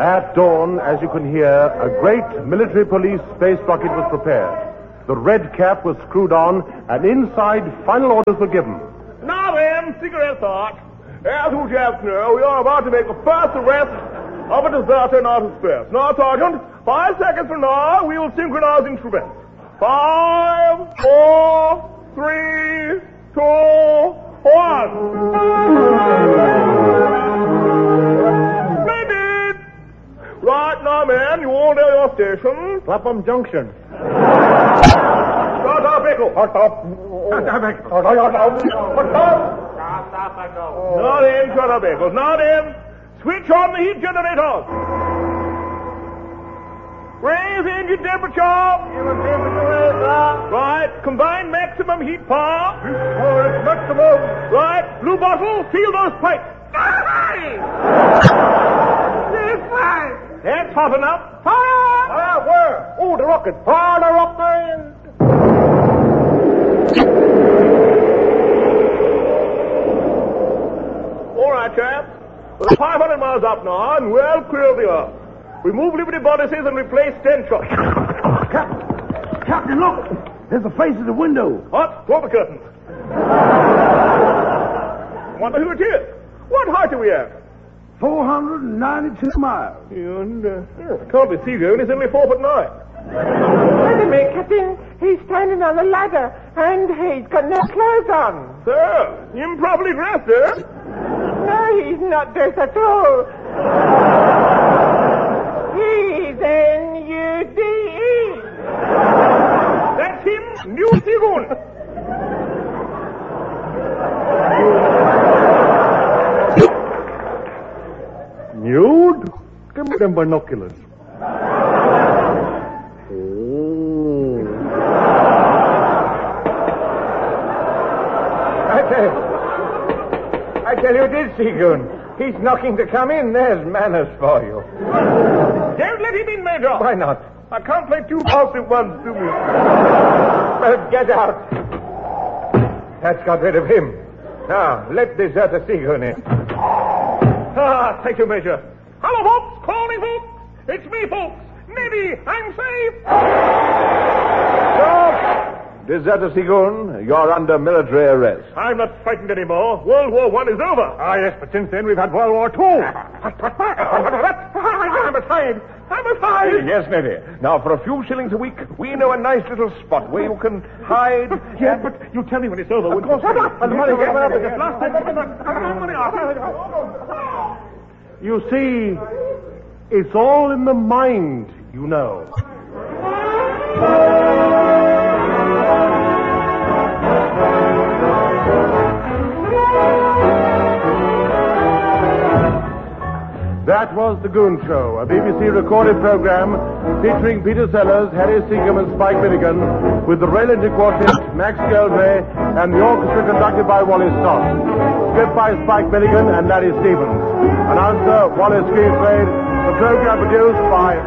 At dawn, as you can hear, a great military police space rocket was prepared. The red cap was screwed on, and inside final orders were given. Now then, cigarette talk. As you just know, we are about to make the first arrest of a deserter in outer space. Now, Sergeant, 5 seconds from now, we will synchronize instruments. 5, 4, 3, 2, 1. Splendid! Right now, men, you all know your station. Clapham Junction. Start our vehicle. Now then, shut up, vehicles. Now then, switch on the heat generators. Raise engine temperature. Right, combined maximum heat power. Maximum. Right, blue bottle, seal those pipes. That's hot enough. Fire! Where? Oh, the rocket. Fire the rocket. All right, chaps. We're 500 miles up now and well clear of the earth. Remove Liberty bodices and replace 10 shots. Captain, look. There's a face at the window. What? Draw the curtains. Wonder who it is. What height are we at? 492 miles. Can't be Seagoon. He's only 4'9". Wait a minute, Captain. He's standing on the ladder, and he's got no clothes on. Sir, improperly dressed, eh? No, he's not dressed at all. He's N-U-D-E. That's him, New Seagoon. Nude? Give me them binoculars. I tell you it is, Seagoon. He's knocking to come in. There's manners for you. Don't let him in, Major. Why not? I can't play two balls at once, do we? Well, get out. That's got rid of him. Now, let deserter Seagoon in. Ah, thank you, Major. Hello, folks. Call me, folks. It's me, folks. Neddy, I'm safe. Stop! Deserter Seagoon, you're under military arrest. I'm not frightened anymore. World War I is over. Ah, yes, but since then we've had World War II. I'm afraid. I'm afraid. Yes, Neddy. Now, for a few shillings a week, we know a nice little spot where you can hide. Yes, but you tell me when it's over. Of course. You see, it's all in the mind, you know. That was The Goon Show, a BBC recorded program featuring Peter Sellers, Harry Seacombe, and Spike Milligan, with the Raylington Quartet, Max Geldray, and the orchestra conducted by Wally Stott. Script by Spike Milligan and Larry Stevens. Announcer, Wallace Greenslade. The program produced by